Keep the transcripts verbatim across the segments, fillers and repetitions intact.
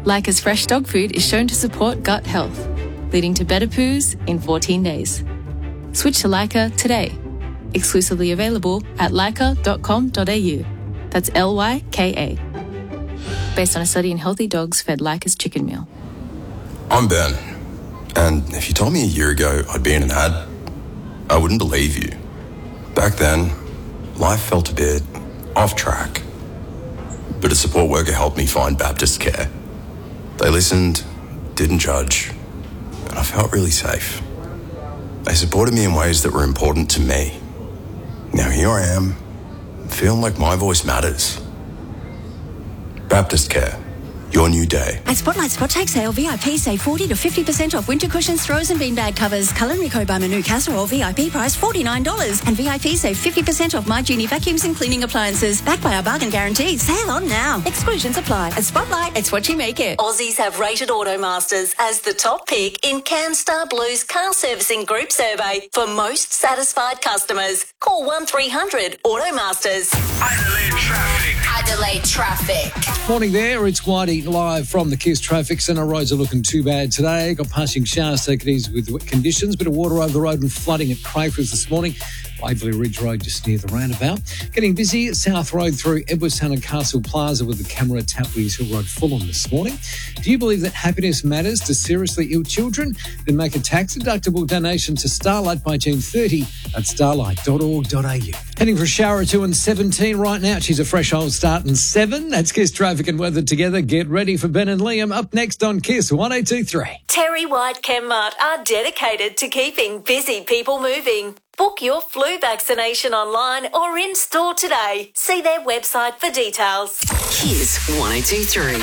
Lyca's fresh dog food is shown to support gut health, leading to better poos in fourteen days. Switch to Lyca today. Exclusively available at lyca dot com dot a u. That's L Y K A. Based on a study in healthy dogs fed Lyca's chicken meal. I'm Ben, and if you told me a year ago I'd be in an ad, I wouldn't believe you. Back then, life felt a bit off track. But a support worker helped me find Baptist Care. They listened, didn't judge, and I felt really safe. They supported me in ways that were important to me. Now here I am, feeling like my voice matters. Baptist Care. Your new day. At Spotlight Spot Take Sale, V I P save forty to fifty percent off winter cushions, throws and beanbag covers. Culinary Co by Manu Casserole, V I P price forty-nine dollars. And V I P save fifty percent off My Genie vacuums and cleaning appliances. Backed by our bargain guarantee. Sale on now. Exclusions apply. At Spotlight, it's what you make it. Aussies have rated Automasters as the top pick in CanStar Blue's car servicing group survey for most satisfied customers. Call one three hundred Automasters. Adelaide traffic. Adelaide traffic. Morning there, it's Whitey live from the Kiss Traffic Centre. Roads are looking too bad today. Got passing showers, take it easy with wet conditions. Bit of water over the road and flooding at Crayford this morning. Waverley Ridge Road just near the roundabout. Getting busy at South Road through Edwardstown and Castle Plaza with the camera at Tapley's Hill Road full on this morning. Do you believe that happiness matters to seriously ill children? Then make a tax-deductible donation to Starlight by June thirtieth at starlight dot org dot a u. Heading for a shower or two and seventeen right now. She's a fresh old start and seven. That's Kiss Traffic and Weather together. Get ready for Ben and Liam up next on Kiss one oh two three. Terry White Chemmart are dedicated to keeping busy people moving. Book your flu vaccination online or in store today. See their website for details. Kiss one oh two three.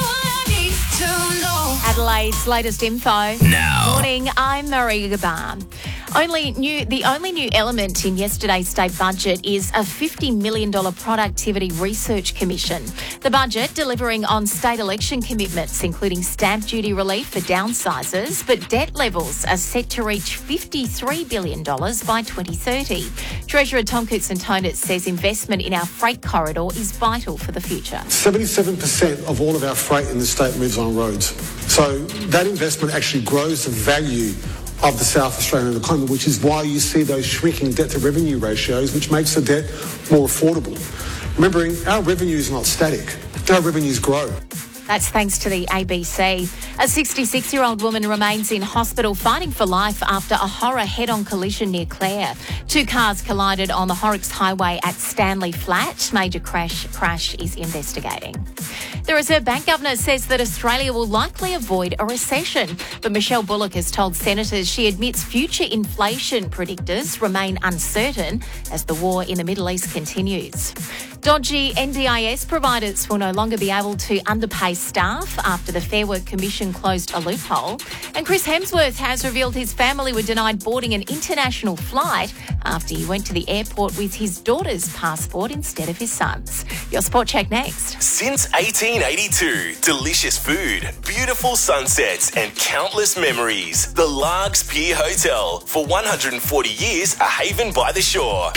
Adelaide's latest info. Now. Morning, I'm Maria Gaban. Only new, the only new element in yesterday's state budget is a fifty million dollars productivity research commission. The budget delivering on state election commitments, including stamp duty relief for downsizers, but debt levels are set to reach fifty-three billion dollars by twenty thirty. Treasurer Tom Coutson-Tonitz says investment in our freight corridor is vital for the future. seventy-seven percent of all of our freight in the state moves on roads. So that investment actually grows the value of the South Australian economy, which is why you see those shrinking debt-to-revenue ratios, which makes the debt more affordable. Remembering, our revenue is not static. Our revenues grow. That's thanks to the A B C. A sixty-six-year-old woman remains in hospital fighting for life after a horror head-on collision near Clare. Two cars collided on the Horrocks Highway at Stanley Flat. Major crash crash is investigating. The Reserve Bank Governor says that Australia will likely avoid a recession, but Michelle Bullock has told senators she admits future inflation predictors remain uncertain as the war in the Middle East continues. Dodgy N D I S providers will no longer be able to underpay staff after the Fair Work Commission closed a loophole. And Chris Hemsworth has revealed his family were denied boarding an international flight after he went to the airport with his daughter's passport instead of his son's. Your Sport Check next. Since eighteen eighty-two, delicious food, beautiful sunsets and countless memories. The Largs Pier Hotel. For one hundred forty years, a haven by the shore.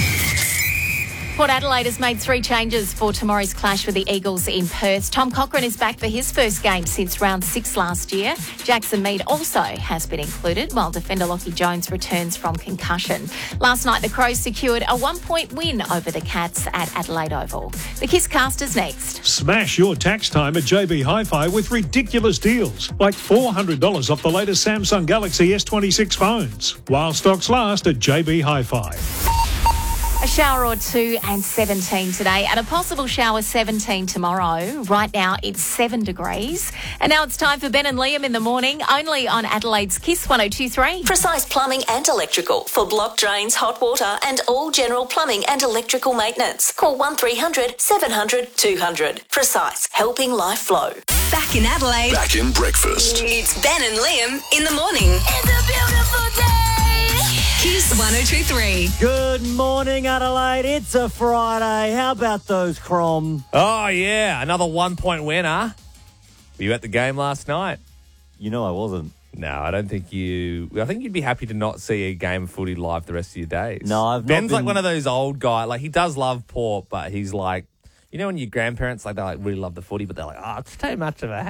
Port Adelaide has made three changes for tomorrow's clash with the Eagles in Perth. Tom Cochrane is back for his first game since round six last year. Jackson Mead also has been included, while defender Lockie Jones returns from concussion. Last night, the Crows secured a one-point win over the Cats at Adelaide Oval. The Kiss Cast is next. Smash your tax time at J B Hi-Fi with ridiculous deals, like four hundred dollars off the latest Samsung Galaxy S twenty-six phones, while stocks last at J B Hi-Fi. A shower or two and seventeen today, and a possible shower seventeen tomorrow. Right now, it's seven degrees. And now it's time for Ben and Liam in the morning, only on Adelaide's Kiss one oh two three. Precise Plumbing and Electrical for block drains, hot water and all general plumbing and electrical maintenance. Call one three hundred seven hundred two hundred. Precise, helping life flow. Back in Adelaide. Back in breakfast. It's Ben and Liam in the morning. It's a beautiful day. Kiss one oh two three. Good morning, Adelaide. It's a Friday. How about those Crom? Oh, yeah. Another one-point winner. Were you at the game last night? You know I wasn't. No, I don't think you... I think you'd be happy to not see a game of footy live the rest of your days. No, I've Ben's not like been... one of those old guys. Like, he does love Port, but he's like... You know when your grandparents, like, they like really love the footy, but they're like, oh, it's too much of a